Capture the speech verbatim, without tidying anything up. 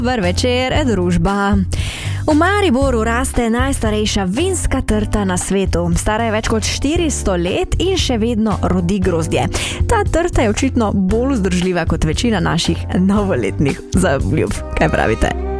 Dober večer, družba. V Mariboru raste najstarejša vinska trta na svetu. Stara je več kot štiristo let in še vedno rodi grozdje. Ta trta je očitno bolj vzdržljiva kot večina naših novoletnih zaobljub. Kaj pravite?